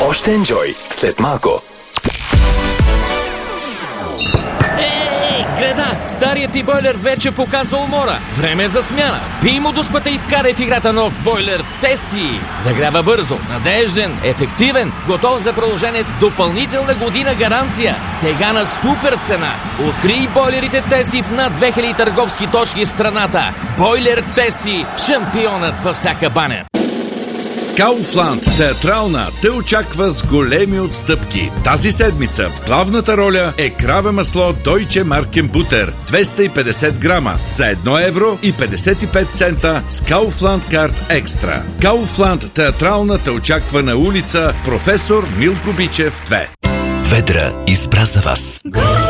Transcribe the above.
Още енджой след малко. Греда, старият ти бойлер вече показва умора. Време е за смяна. Пий му дуспата и вкарай в играта нов бойлер Тести. Загрява бързо, надежден, ефективен, готов за продължение с допълнителна година гаранция. Сега на супер цена. Открий бойлерите Тести в над 2000 търговски точки в страната. Бойлер Тести, шампионът във всяка баня. Kaufland театрална те очаква с големи отстъпки. Тази седмица в главната роля е краве масло Deutsche Markenbutter 250 грама за 1 евро и 55 цента с Kaufland Card Extra. Kaufland театрална те очаква на улица Професор Милко Бичев 2. Ведра избра за вас.